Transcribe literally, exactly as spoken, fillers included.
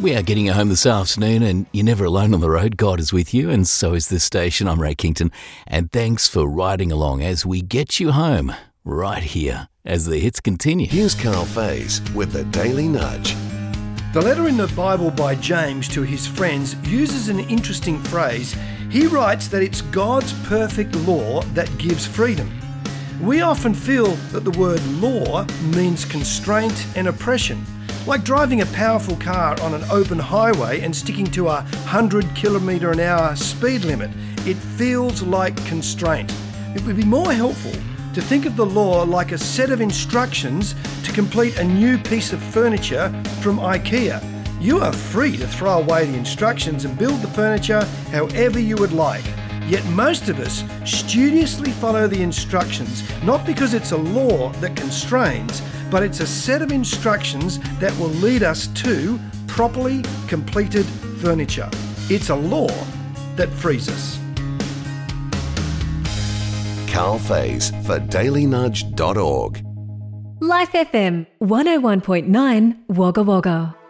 We are getting you home this afternoon, and you're never alone on the road. God is with you, and so is this station. I'm Ray Kington, and thanks for riding along as we get you home right here as the hits continue. Here's Carl Faze with the Daily Nudge. The letter in the Bible by James to his friends uses an interesting phrase. He writes that it's God's perfect law that gives freedom. We often feel that the word law means constraint and oppression, like driving a powerful car on an open highway and sticking to a one hundred kilometre an hour speed limit. It feels like constraint. It would be more helpful to think of the law like a set of instructions to complete a new piece of furniture from IKEA. You are free to throw away the instructions and build the furniture however you would like. Yet most of us studiously follow the instructions, not because it's a law that constrains, but it's a set of instructions that will lead us to properly completed furniture. It's a law that frees us. Carl Faze for daily nudge dot org. Life F M one oh one point nine Wagga Wagga.